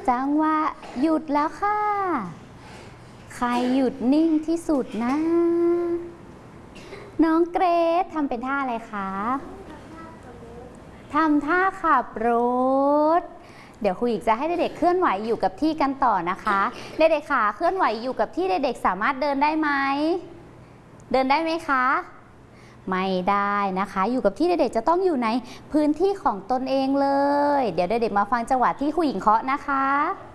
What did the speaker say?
จังหวะหยุดแล้วค่ะใครหยุดนิ่งที่สุดนะน้องเกรซทำเป็นท่าอะไรคะทำท่าขับรถเดี๋ยวครูอีกจะให้เด็กๆเคลื่อนไหวอยู่กับที่กันต่อนะคะเด็กๆขาเคลื่อนไหวอยู่กับที่เด็กๆสามารถเดินได้ไหมเดินได้ไหมคะไม่ได้นะคะอยู่กับที่เด็กๆจะต้องอยู่ในพื้นที่ของตนเองเลยเดี๋ยวเด็กๆมาฟังจังหวะที่ครูหญิงเคาะนะคะ